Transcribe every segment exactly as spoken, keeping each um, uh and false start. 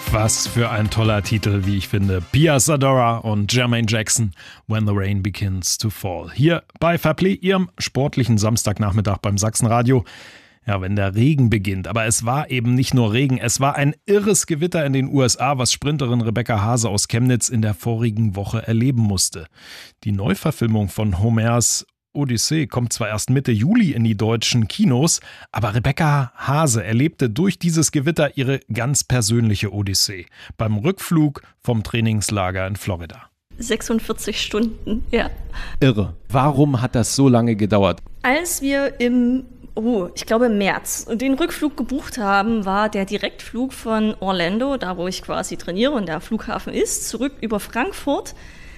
Was für ein toller Titel, wie ich finde. Pia Zadora und Jermaine Jackson, When the Rain Begins to Fall. Hier bei Fairplay, Ihrem sportlichen Samstagnachmittag beim Sachsenradio. Ja, wenn der Regen beginnt. Aber es war eben nicht nur Regen, es war ein irres Gewitter in den U S A, was Sprinterin Rebecca Hase aus Chemnitz in der vorigen Woche erleben musste. Die Neuverfilmung von Homers Odyssee kommt zwar erst Mitte Juli in die deutschen Kinos, aber Rebecca Hase erlebte durch dieses Gewitter ihre ganz persönliche Odyssee beim Rückflug vom Trainingslager in Florida. sechsundvierzig Stunden, ja. Irre. Warum hat das so lange gedauert? Als wir im, oh, ich glaube im März, den Rückflug gebucht haben, war der Direktflug von Orlando, da wo ich quasi trainiere und der Flughafen ist, zurück über Frankfurt,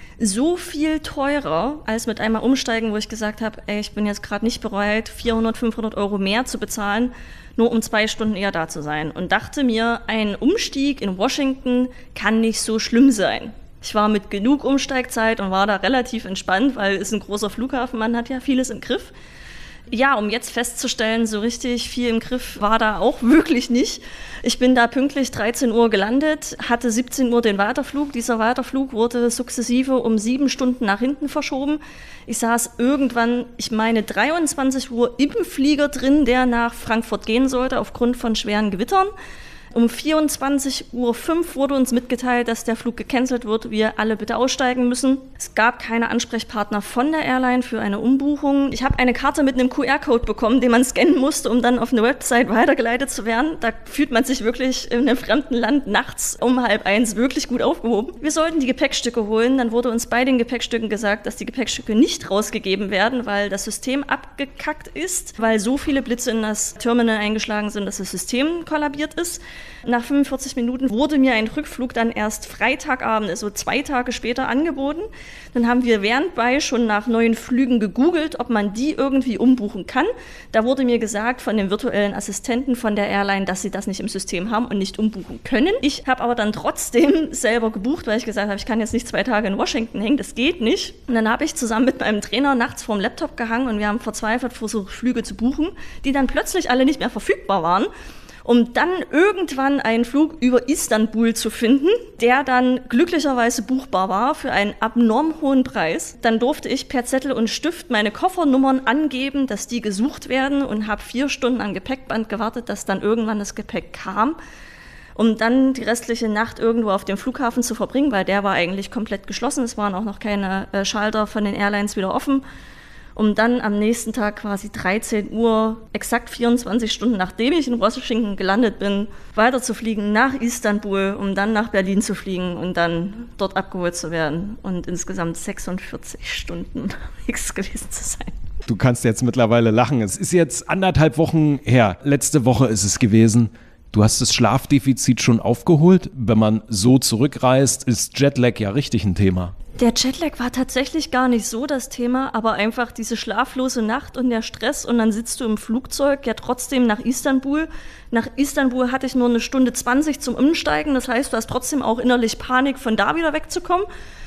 so viel teurer als mit einmal umsteigen, wo ich gesagt habe, ey, ich bin jetzt gerade nicht bereit, vierhundert, fünfhundert Euro mehr zu bezahlen, nur um zwei Stunden eher da zu sein. Und dachte mir, ein Umstieg in Washington kann nicht so schlimm sein. Ich war mit genug Umsteigzeit und war da relativ entspannt, weil es ein großer Flughafen, man hat ja vieles im Griff. Ja, um jetzt festzustellen, so richtig viel im Griff war da auch wirklich nicht. Ich bin da pünktlich dreizehn Uhr gelandet, hatte siebzehn Uhr den Weiterflug. Dieser Weiterflug wurde sukzessive um sieben Stunden nach hinten verschoben. Ich saß irgendwann, ich meine dreiundzwanzig Uhr im Flieger drin, der nach Frankfurt gehen sollte aufgrund von schweren Gewittern. Um vierundzwanzig Uhr fünf wurde uns mitgeteilt, dass der Flug gecancelt wird, wir alle bitte aussteigen müssen. Es gab keine Ansprechpartner von der Airline für eine Umbuchung. Ich habe eine Karte mit einem Q R-Code bekommen, den man scannen musste, um dann auf eine Website weitergeleitet zu werden. Da fühlt man sich wirklich in einem fremden Land nachts um halb eins wirklich gut aufgehoben. Wir sollten die Gepäckstücke holen. Dann wurde uns bei den Gepäckstücken gesagt, dass die Gepäckstücke nicht rausgegeben werden, weil das System abgekackt ist, weil so viele Blitze in das Terminal eingeschlagen sind, dass das System kollabiert ist. Nach fünfundvierzig Minuten wurde mir ein Rückflug dann erst Freitagabend, also zwei Tage später, angeboten. Dann haben wir währendbei schon nach neuen Flügen gegoogelt, ob man die irgendwie umbuchen kann. Da wurde mir gesagt von dem virtuellen Assistenten von der Airline, dass sie das nicht im System haben und nicht umbuchen können. Ich habe aber dann trotzdem selber gebucht, weil ich gesagt habe, ich kann jetzt nicht zwei Tage in Washington hängen, das geht nicht. Und dann habe ich zusammen mit meinem Trainer nachts vorm Laptop gehangen und wir haben verzweifelt versucht, Flüge zu buchen, die dann plötzlich alle nicht mehr verfügbar waren. Um dann irgendwann einen Flug über Istanbul zu finden, der dann glücklicherweise buchbar war für einen abnorm hohen Preis. Dann durfte ich per Zettel und Stift meine Koffernummern angeben, dass die gesucht werden und habe vier Stunden am Gepäckband gewartet, dass dann irgendwann das Gepäck kam, um dann die restliche Nacht irgendwo auf dem Flughafen zu verbringen, weil der war eigentlich komplett geschlossen. Es waren auch noch keine äh, Schalter von den Airlines wieder offen. Um dann am nächsten Tag quasi dreizehn Uhr, exakt vierundzwanzig Stunden nachdem ich in Washington gelandet bin, weiterzufliegen nach Istanbul, um dann nach Berlin zu fliegen und dann dort abgeholt zu werden und insgesamt sechsundvierzig Stunden nichts gewesen zu sein. Du kannst jetzt mittlerweile lachen. Es ist jetzt anderthalb Wochen her. Letzte Woche ist es gewesen. Du hast das Schlafdefizit schon aufgeholt. Wenn man so zurückreist, ist Jetlag ja richtig ein Thema. Der Jetlag war tatsächlich gar nicht so das Thema, aber einfach diese schlaflose Nacht und der Stress und dann sitzt du im Flugzeug ja trotzdem nach Istanbul. Nach Istanbul hatte ich nur eine Stunde zwanzig zum Umsteigen, das heißt, du hast trotzdem auch innerlich Panik, von da wieder wegzukommen.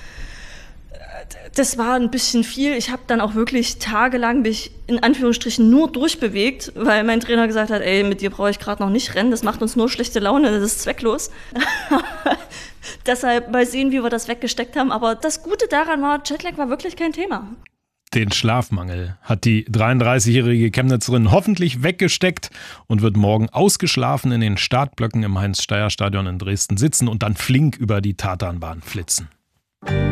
Das war ein bisschen viel. Ich habe dann auch wirklich tagelang mich in Anführungsstrichen nur durchbewegt, weil mein Trainer gesagt hat, ey, mit dir brauche ich gerade noch nicht rennen, das macht uns nur schlechte Laune, das ist zwecklos. Deshalb mal sehen, wie wir das weggesteckt haben. Aber das Gute daran war, Jetlag war wirklich kein Thema. Den Schlafmangel hat die dreiunddreißigjährige Chemnitzerin hoffentlich weggesteckt und wird morgen ausgeschlafen in den Startblöcken im Heinz-Steyr-Stadion in Dresden sitzen und dann flink über die Tatanbahn flitzen.